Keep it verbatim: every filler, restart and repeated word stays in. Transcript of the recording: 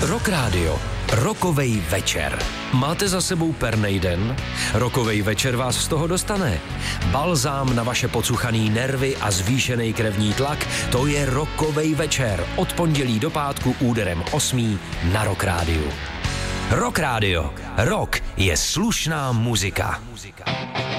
Rock Radio. Rokovej večer. Máte za sebou pernej den? Rokovej večer vás z toho dostane. Balzám na vaše pocuchaný nervy a zvýšený krevní tlak, to je Rokovej večer. Od pondělí do pátku úderem osmý na Rock Radio. Rock Radio. Rock je slušná muzika.